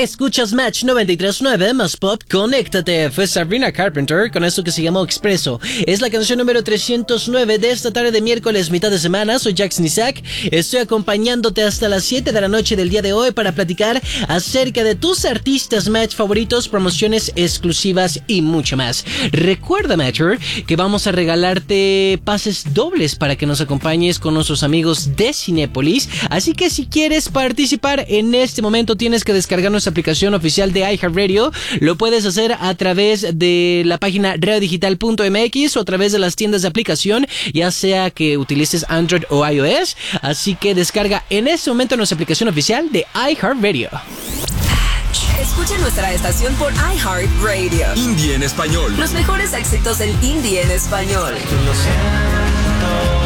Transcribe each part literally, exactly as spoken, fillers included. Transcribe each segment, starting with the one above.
Escuchas Match noventa y tres punto nueve más Pop, conéctate. Fue Sabrina Carpenter con esto que se llamó Expreso. Es la canción número trescientos nueve de esta tarde de miércoles, mitad de semana. Soy Jackson Isaac. Estoy acompañándote hasta las siete de la noche del día de hoy para platicar acerca de tus artistas Match favoritos, promociones exclusivas y mucho más. Recuerda, Matcher, que vamos a regalarte pases dobles para que nos acompañes con nuestros amigos de Cinépolis. Así que si quieres participar en este momento, tienes que descargar nuestra aplicación oficial de iHeartRadio. Lo puedes hacer a través de la página radio digital punto m x o a través de las tiendas de aplicación, ya sea que utilices Android o iOS. Así que descarga en este momento nuestra aplicación oficial de iHeartRadio. Escucha nuestra estación por iHeartRadio. Indie en español. Los mejores éxitos del indie en español. Lo siento.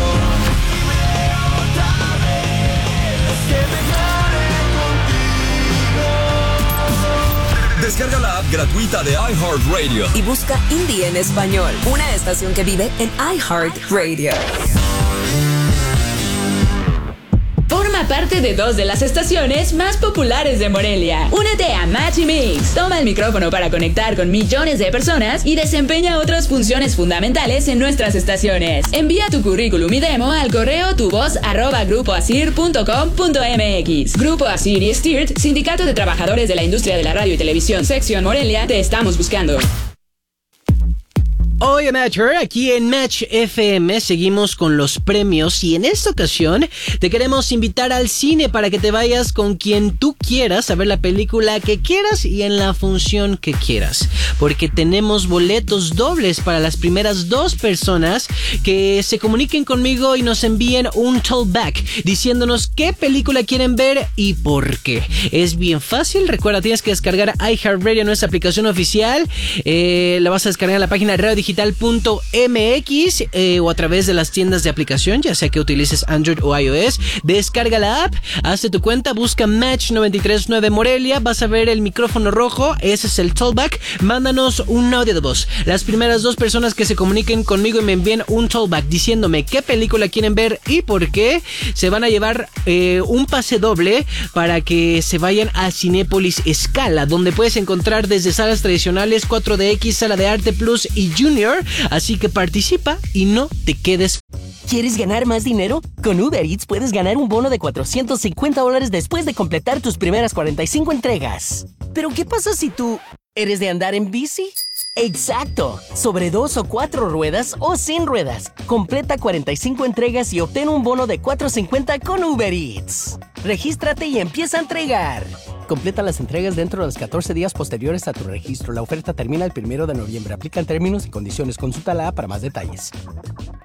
Descarga la app gratuita de iHeartRadio y busca Indie en español, una estación que vive en iHeartRadio. Forma parte de dos de las estaciones más populares de Morelia. Únete a Match y Mix. Toma el micrófono para conectar con millones de personas y desempeña otras funciones fundamentales en nuestras estaciones. Envía tu currículum y demo al correo tuvoz arroba grupo asir punto com punto m x. Grupo Asir y Stirt, Sindicato de Trabajadores de la Industria de la Radio y Televisión, Sección Morelia, te estamos buscando. Oye, Matcher, aquí en Match F M seguimos con los premios y en esta ocasión te queremos invitar al cine para que te vayas con quien tú quieras a ver la película que quieras y en la función que quieras, porque tenemos boletos dobles para las primeras dos personas que se comuniquen conmigo y nos envíen un tollback diciéndonos qué película quieren ver y por qué. Es bien fácil, recuerda, tienes que descargar iHeartRadio, nuestra aplicación oficial. Eh, la vas a descargar en la página radio digital punto m x eh, o a través de las tiendas de aplicación, ya sea que utilices Android o iOS. Descarga la app, hazte tu cuenta, busca Match noventa y tres punto nueve Morelia, vas a ver el micrófono rojo, ese es el tollback. Mándanos un audio de voz. Las primeras dos personas que se comuniquen conmigo y me envíen un tollback diciéndome qué película quieren ver y por qué, se van a llevar eh, un pase doble para que se vayan a Cinépolis Scala, donde puedes encontrar desde salas tradicionales, cuatro D X, Sala de Arte Plus y Junior. Así que participa y no te quedes. ¿Quieres ganar más dinero? Con Uber Eats puedes ganar un bono de cuatrocientos cincuenta dólares después de completar tus primeras cuarenta y cinco entregas. ¿Pero qué pasa si tú eres de andar en bici? ¡Exacto! Sobre dos o cuatro ruedas o sin ruedas. Completa cuarenta y cinco entregas y obtén un bono de cuatrocientos cincuenta con Uber Eats. Regístrate y empieza a entregar. Completa las entregas dentro de los catorce días posteriores a tu registro. La oferta termina el primero de noviembre. Aplican términos y condiciones. Consulta la app para más detalles.